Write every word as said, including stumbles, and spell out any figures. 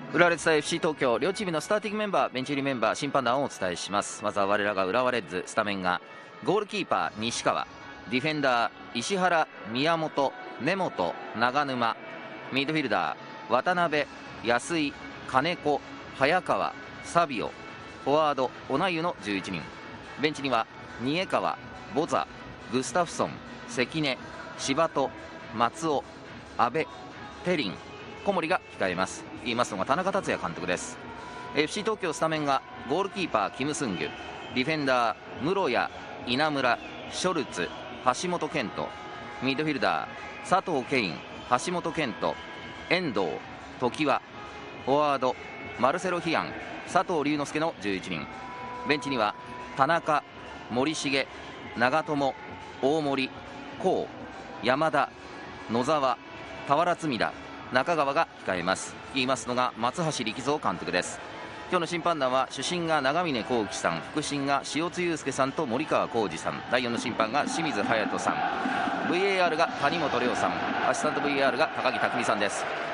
浦和レッズ対 エフシー 東京、両チームのスターティングメンバー、ベンチ入りメンバー、審判団をお伝えします。まずは我らが浦和レッズ、スタメンがゴールキーパー西川、ディフェンダー石原、宮本、根本、長沼、ミッドフィルダー渡辺、安井、金子、早川、サビオ、フォワードオナユのじゅういちにん。ベンチには新江川、ボザ、グスタフソン、関根、柴戸、松尾、阿部、テリン、小森が控えます。言いますのが田中達也監督です。 エフシー 東京スタメンがゴールキーパーキム・スンギュ、ディフェンダー室谷、稲村、ショルツ、橋本健人、ミッドフィルダー佐藤ケイン、橋本健人、遠藤、常盤、フォワードマルセロ・ヒアン、佐藤龍之介のじゅういちにん。ベンチには田中、森重、長友、大森、甲、山田、野沢、俵積田、中川が控えます。言いますのが松橋力三監督です。今日の審判団は主審が長峰幸喜さん、副審が塩津祐介さんと森川浩二さん、だいよんの審判が清水隼人さん、 ブイエーアール が谷本涼さん、アシスタント ブイエーアール が高木匠さんです。